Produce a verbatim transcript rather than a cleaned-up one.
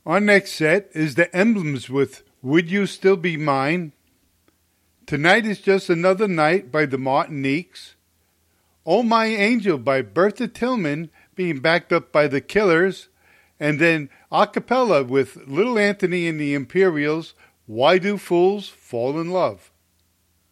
Our next set is the Emblems with Would You Still Be Mine? Tonight is Just Another Night by the Martiniques. Oh My Angel by Bertha Tillman being backed up by the Killers. And then a cappella with Little Anthony and the Imperials, Why Do Fools Fall in Love?